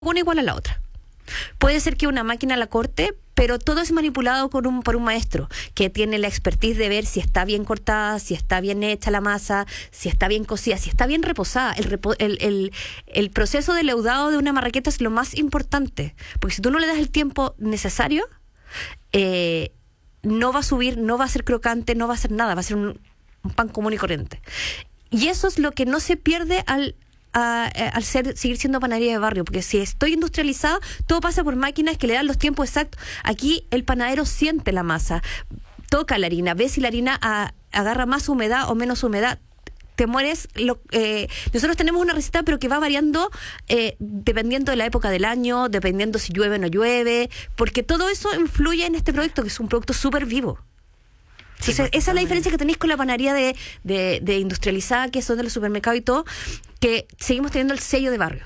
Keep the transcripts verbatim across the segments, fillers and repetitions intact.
una igual a la otra. Puede ser que una máquina la corte, pero todo es manipulado por un, por un maestro que tiene la expertise de ver si está bien cortada, si está bien hecha la masa, si está bien cocida, si está bien reposada. El, repo, el, el, el proceso de leudado de una marraqueta es lo más importante, porque si tú no le das el tiempo necesario, eh, no va a subir, no va a ser crocante, no va a ser nada, va a ser un, un pan común y corriente. Y eso es lo que no se pierde al A, a, al ser, seguir siendo panadería de barrio, porque si estoy industrializada, todo pasa por máquinas que le dan los tiempos exactos. Aquí el panadero siente la masa, toca la harina, ve si la harina a, agarra más humedad o menos humedad. Te mueres. Lo, eh, nosotros tenemos una receta, pero que va variando eh, dependiendo de la época del año, dependiendo si llueve o no llueve, porque todo eso influye en este producto, que es un producto súper vivo. Sí, Entonces, esa es la diferencia que tenéis con la panadería de, de, de industrializada, que son de los supermercados y todo, que seguimos teniendo el sello de barrio.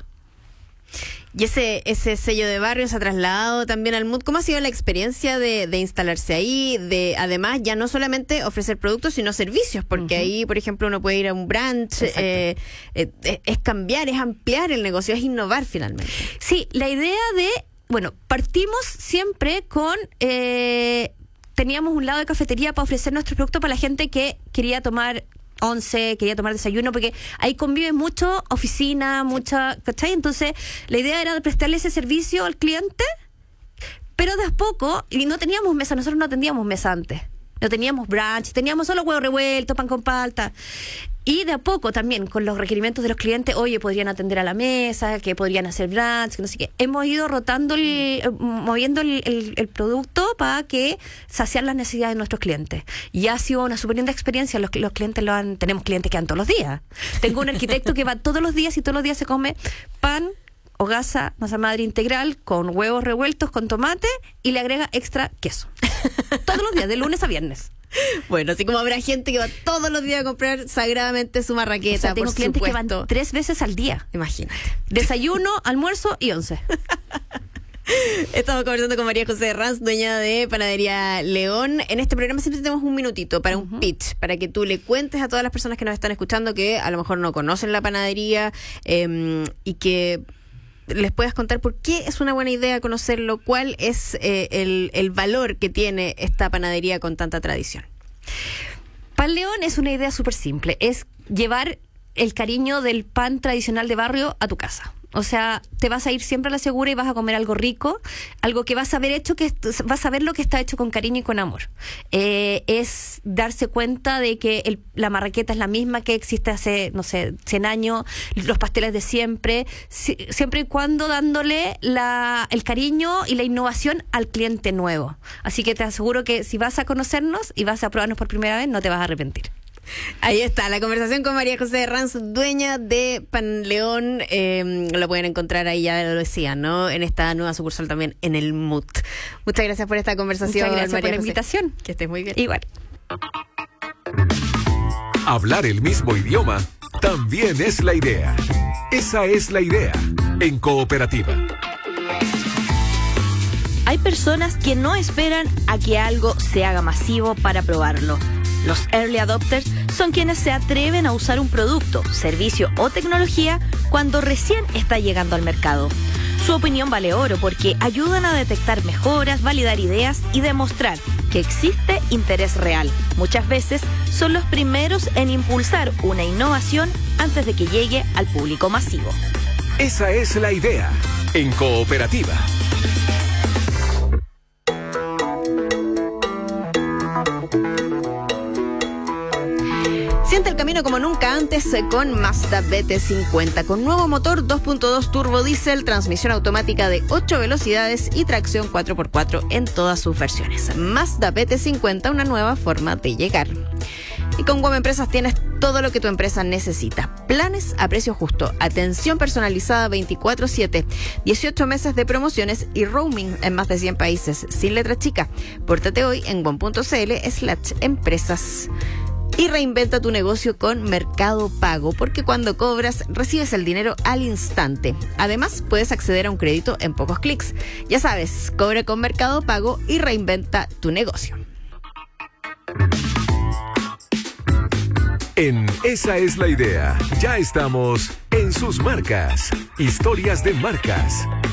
Y ese ese sello de barrio se ha trasladado también al M U D. ¿Cómo ha sido la experiencia de, de instalarse ahí? De además, ya no solamente ofrecer productos, sino servicios, porque uh-huh. ahí, por ejemplo, uno puede ir a un brunch, eh, eh, es cambiar, es ampliar el negocio, es innovar finalmente. Sí, la idea de, bueno, partimos siempre con... Eh, teníamos un lado de cafetería para ofrecer nuestros productos para la gente que quería tomar once, quería tomar desayuno, porque ahí convive mucho oficina, mucha, ¿cachai? Entonces, la idea era prestarle ese servicio al cliente, pero de a poco, y no teníamos mesa, nosotros no atendíamos mesa antes, no teníamos brunch, teníamos solo huevo revuelto, pan con palta. Y de a poco también, con los requerimientos de los clientes, oye, podrían atender a la mesa, que podrían hacer brunch, que no sé qué. Hemos ido rotando, el, moviendo el, el, el producto para que saciar las necesidades de nuestros clientes. Y ha sido una súper linda experiencia. Los, los clientes lo han, tenemos clientes que van todos los días. Tengo un arquitecto que va todos los días y todos los días se come pan, hogaza, masa madre integral, con huevos revueltos, con tomate, y le agrega extra queso. Todos los días, de lunes a viernes. Bueno, así como habrá gente que va todos los días a comprar sagradamente su marraqueta, o sea, tengo por clientes supuesto. que van tres veces al día. Imagínate. Desayuno, almuerzo y once. Estamos conversando con María José Herranz, dueña de Panadería León. En este programa siempre tenemos un minutito para un uh-huh. pitch, para que tú le cuentes a todas las personas que nos están escuchando que a lo mejor no conocen la panadería eh, y que les puedas contar por qué es una buena idea conocerlo, cuál es eh, el, el valor que tiene esta panadería con tanta tradición. Pan León es una idea súper simple, es llevar el cariño del pan tradicional de barrio a tu casa. O sea, te vas a ir siempre a la segura y vas a comer algo rico, algo que vas a ver hecho, que vas a ver lo que está hecho con cariño y con amor. Eh, es darse cuenta de que el, la marraqueta es la misma que existe hace, no sé, cien años, los pasteles de siempre, si, siempre y cuando dándole la, el cariño y la innovación al cliente nuevo. Así que te aseguro que si vas a conocernos y vas a probarnos por primera vez, no te vas a arrepentir. Ahí está, la conversación con María José Herranz, dueña de Pan León. Eh, lo pueden encontrar ahí, ya lo decía, ¿no? En esta nueva sucursal también en el M U D. Muchas gracias por esta conversación. Muchas gracias María por la José. invitación. Que estés muy bien. Igual. Hablar el mismo idioma también es la idea. Esa es la idea en Cooperativa. Hay personas que no esperan a que algo se haga masivo para probarlo. Los early adopters son quienes se atreven a usar un producto, servicio o tecnología cuando recién está llegando al mercado. Su opinión vale oro porque ayudan a detectar mejoras, validar ideas y demostrar que existe interés real. Muchas veces son los primeros en impulsar una innovación antes de que llegue al público masivo. Esa es la idea en Cooperativa. Siente el camino como nunca antes con Mazda B T cincuenta, con nuevo motor dos punto dos turbo diésel, transmisión automática de ocho velocidades y tracción cuatro por cuatro en todas sus versiones. Mazda B T cincuenta, una nueva forma de llegar. Y con Guam Empresas tienes todo lo que tu empresa necesita. Planes a precio justo, atención personalizada veinticuatro siete, dieciocho meses de promociones y roaming en más de cien países, sin letra chica. Pórtate hoy en guam.cl slash empresas. Y reinventa tu negocio con Mercado Pago, porque cuando cobras, recibes el dinero al instante. Además, puedes acceder a un crédito en pocos clics. Ya sabes, cobra con Mercado Pago y reinventa tu negocio. En Esa es la idea, ya estamos en sus marcas. Historias de marcas.